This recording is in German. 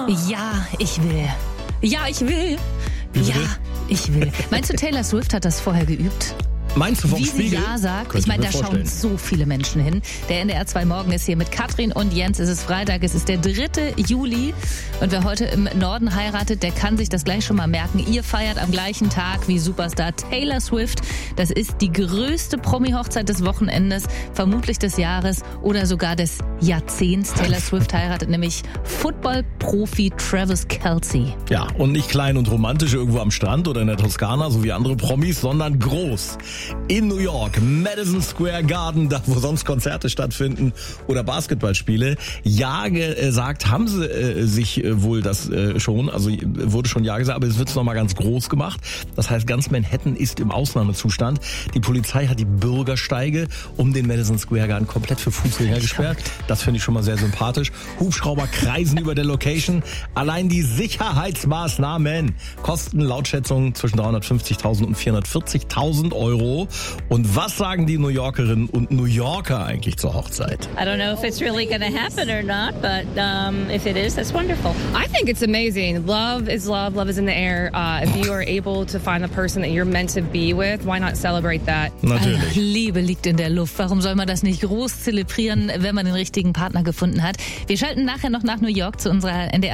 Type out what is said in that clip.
Ja, ich will. Ja, ich will. Ja, ich will. Meinst du, Taylor Swift hat das vorher geübt? Meinst du vom Wie Spiegel? sie Ja sagt. Ich meine, da schauen so viele Menschen hin. Der NDR 2 Morgen ist hier mit Katrin und Jens. Es ist Freitag, es ist der 3. Juli. Und wer heute im Norden heiratet, der kann sich das gleich schon mal merken. Ihr feiert am gleichen Tag wie Superstar Taylor Swift. Das ist die größte Promi-Hochzeit des Wochenendes, vermutlich des Jahres oder sogar des Jahrzehnts. Taylor Swift heiratet nämlich Football-Profi Travis Kelce. Ja, und nicht klein und romantisch irgendwo am Strand oder in der Toskana, so wie andere Promis, sondern groß. In New York, Madison Square Garden, da wo sonst Konzerte stattfinden oder Basketballspiele. Ja gesagt haben sie sich wohl das schon, also wurde schon ja gesagt, aber es wird nochmal ganz groß gemacht. Das heißt, ganz Manhattan ist im Ausnahmezustand. Die Polizei hat die Bürgersteige um den Madison Square Garden komplett für Fußgänger gesperrt. Das finde ich schon mal sehr sympathisch. Hubschrauber kreisen über der Location. Allein die Sicherheitsmaßnahmen kosten laut Schätzungen zwischen 350.000 und 440.000 Euro. Und was sagen die New Yorkerinnen und New Yorker eigentlich zur Hochzeit? I don't know if it's really going to happen or not, but if it is, that's wonderful. I think it's amazing. Love is love. Love is in the air. If you are able to find the person that you're meant to be with, why not celebrate that? Natürlich. Liebe liegt in der Luft. Warum soll man das nicht groß zelebrieren, wenn man den richtigen Partner gefunden hat? Wir schalten nachher noch nach New York zu unserer NDR